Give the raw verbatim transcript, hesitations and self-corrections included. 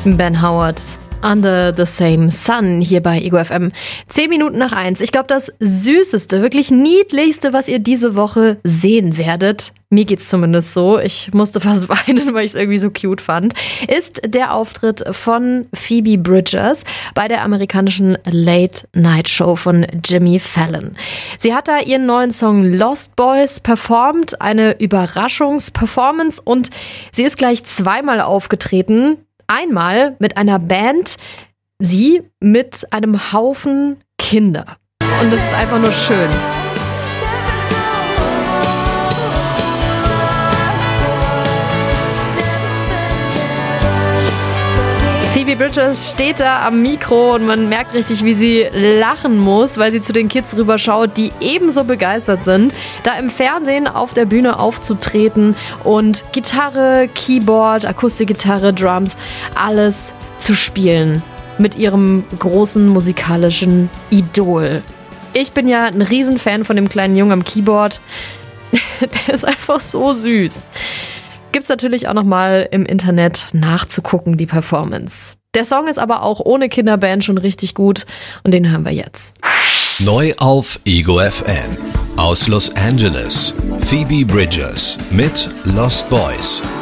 Ben Howard. Under the Same Sun hier bei Ego F M. Zehn Minuten nach eins. Ich glaube, das Süßeste, wirklich Niedlichste, was ihr diese Woche sehen werdet, mir geht's zumindest so, ich musste fast weinen, weil ich es irgendwie so cute fand, ist der Auftritt von Phoebe Bridgers bei der amerikanischen Late-Night-Show von Jimmy Fallon. Sie hat da ihren neuen Song Lost Boys performt, eine Überraschungsperformance, und sie ist gleich zweimal aufgetreten. Einmal mit einer Band, sie mit einem Haufen Kinder. Und das ist einfach nur schön. Phoebe Bridgers steht da am Mikro und man merkt richtig, wie sie lachen muss, weil sie zu den Kids rüberschaut, die ebenso begeistert sind, da im Fernsehen auf der Bühne aufzutreten und Gitarre, Keyboard, Akustikgitarre, Drums, alles zu spielen mit ihrem großen musikalischen Idol. Ich bin ja ein Riesenfan von dem kleinen Jungen am Keyboard. Der ist einfach so süß. Gibt's natürlich auch nochmal im Internet nachzugucken, die Performance. Der Song ist aber auch ohne Kinderband schon richtig gut und den hören wir jetzt. Neu auf Ego F M. Aus Los Angeles. Phoebe Bridgers mit Lost Boys.